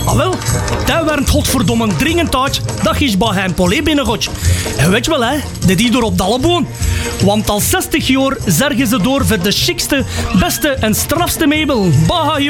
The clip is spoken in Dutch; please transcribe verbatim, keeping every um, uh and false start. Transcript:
Ah wel, daar werd godverdomme dringend uit dat je bij hem Polé binnengooit. En weet je wel hè, dat die door op Dalleboon. Want al zestig jaar zergen ze door voor de chicste, beste en strafste meubel. Bah,